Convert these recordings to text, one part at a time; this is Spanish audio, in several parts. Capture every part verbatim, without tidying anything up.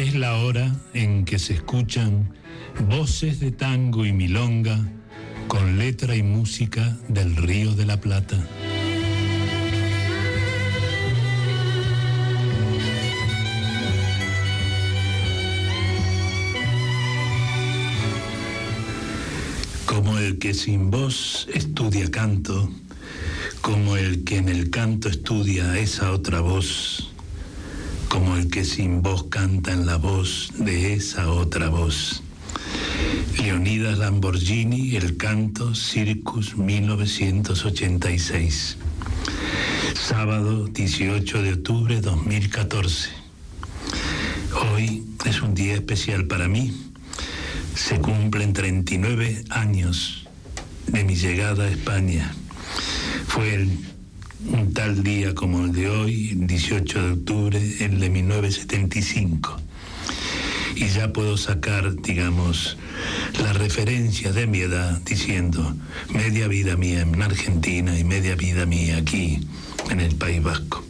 Es la hora en que se escuchan voces de tango y milonga con letra y música del Río de la Plata. Como el que sin voz estudia canto, como el que en el canto estudia esa otra voz, como el que sin voz canta en la voz de esa otra voz. Leonidas Lamborghini, El canto, Circus, mil novecientos ochenta y seis. Sábado dieciocho de octubre de dos mil catorce. Hoy es un día especial para mí. Se cumplen treinta y nueve años de mi llegada a España. Fue el, un tal día como el de hoy, el dieciocho de octubre, el de mil novecientos setenta y cinco. Y ya puedo sacar, digamos, la referencia de mi edad diciendo media vida mía en Argentina y media vida mía aquí en el País Vasco.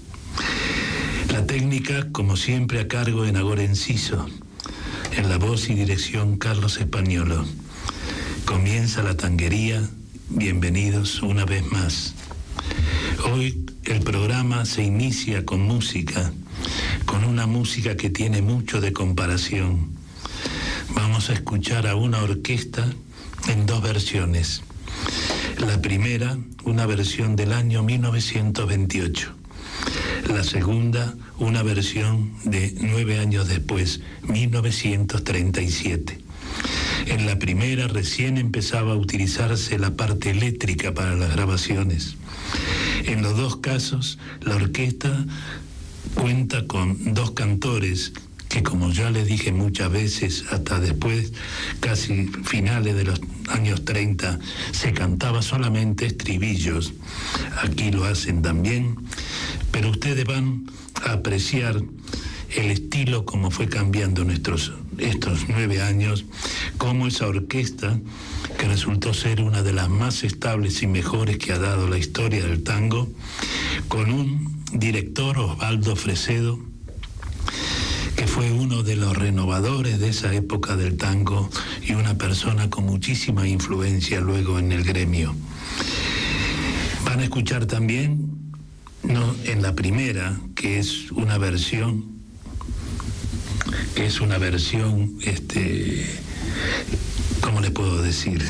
La técnica, como siempre, a cargo de Nagore Enciso. En la voz y dirección, Carlos Españolo. Comienza la tanguería. Bienvenidos una vez más. Hoy el programa se inicia con música, con una música que tiene mucho de comparación. Vamos a escuchar a una orquesta en dos versiones. La primera, una versión del año mil novecientos veintiocho. La segunda, una versión de nueve años después, mil novecientos treinta y siete. En la primera recién empezaba a utilizarse la parte eléctrica para las grabaciones. En los dos casos, la orquesta cuenta con dos cantores que, como ya les dije muchas veces, hasta después, casi finales de los años treinta, se cantaba solamente estribillos. Aquí lo hacen también, pero ustedes van a apreciar el estilo como fue cambiando nuestros, estos nueve años, como esa orquesta, que resultó ser una de las más estables y mejores que ha dado la historia del tango, con un director, Osvaldo Fresedo, que fue uno de los renovadores de esa época del tango y una persona con muchísima influencia luego en el gremio. Van a escuchar también, no, en la primera, que es una versión, que es una versión, este, ¿cómo le puedo decir?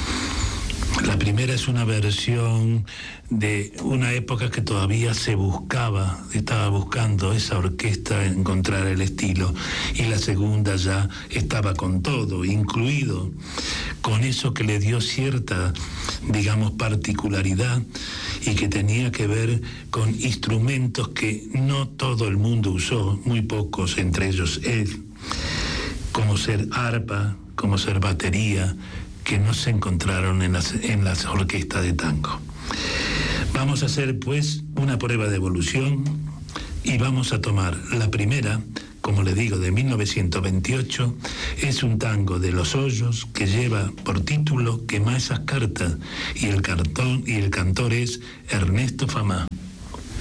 La primera es una versión de una época que todavía se buscaba, estaba buscando esa orquesta encontrar el estilo, y la segunda ya estaba con todo, incluido con eso que le dio cierta, digamos, particularidad y que tenía que ver con instrumentos que no todo el mundo usó, muy pocos, entre ellos él, como ser arpa, como ser batería, que no se encontraron en las, en las orquestas de tango. Vamos a hacer pues una prueba de evolución y vamos a tomar la primera, como le digo, de mil novecientos veintiocho, es un tango de Los Hoyos que lleva por título Quema esas cartas, y el, cartón, y el cantor es Ernesto Famá.